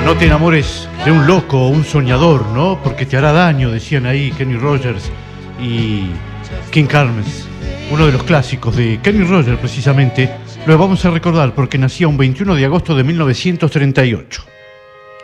No te enamores de un loco o un soñador, ¿no? Porque te hará daño, decían ahí Kenny Rogers y King Carnes. Uno de los clásicos de Kenny Rogers, precisamente, lo vamos a recordar porque nacía un 21 de agosto de 1938.